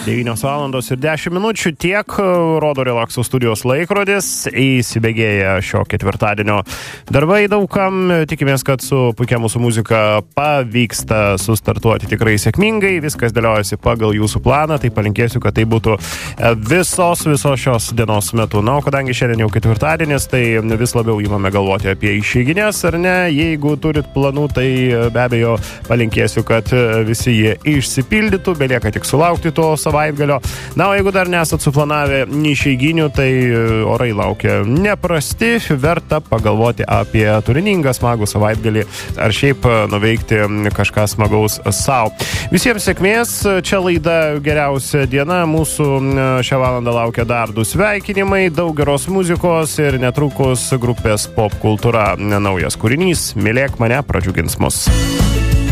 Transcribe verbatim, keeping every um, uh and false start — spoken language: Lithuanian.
devynios valandos ir dešimt minučių tiek rodo Relaxo studijos laikrodis. Įsibėgėja šio ketvirtadienio darbai daugam. Tikimės, kad su puikia mūsų muzika pavyksta sustartuoti tikrai sėkmingai. Viskas dėliojasi pagal jūsų planą, tai palinkėsiu, kad tai būtų visos, visos šios dienos metu. Na, o kadangi šiandien jau ketvirtadienis, tai vis labiau įmame galvoti apie išeiginės, ar ne? Jeigu turit planų, tai be abejo palinkėsiu, kad visi jie išsipildytų, belieka tik sulaukti to savaitgalio. Na, o jeigu dar nesat suplanavę išeiginių, tai orai laukia neprasti, verta pagalvoti apie turiningą, smagų savaitgalį, ar šiaip nuveikti kažką smagaus savo. Visiems sėkmės, čia laida Geriausia diena, mūsų šią valandą laukia dar du sveikinimai, daug geros muzikos ir netrukus grupės Pop Kultūra naujas kūrinys Mylėk mane pradžiugins mus.